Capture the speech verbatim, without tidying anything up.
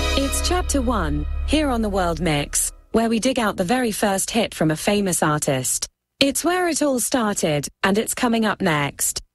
It's Chapter one, here on the World Mix, where we dig out the very first hit from a famous artist. It's where it all started, and it's coming up next.